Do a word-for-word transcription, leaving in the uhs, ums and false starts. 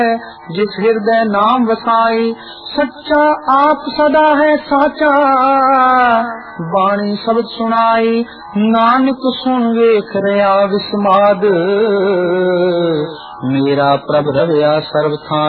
जिस हृदय नाम वसाई, सच्चा आप सदा है साचा, बाणी शब्द सुनाई, नानक सुन वेख रया विस्माद, मेरा प्रभ रवया सर्वथा